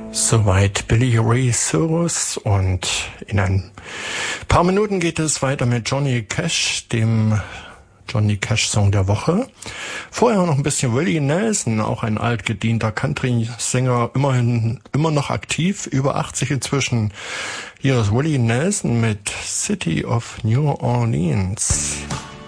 Soweit Billy Ray Cyrus und in ein paar Minuten geht es weiter mit Johnny Cash, dem Johnny Cash-Song der Woche. Vorher noch ein bisschen Willie Nelson, auch ein altgedienter Country-Sänger, immerhin immer noch aktiv, über 80 inzwischen. Hier ist Willie Nelson mit City of New Orleans.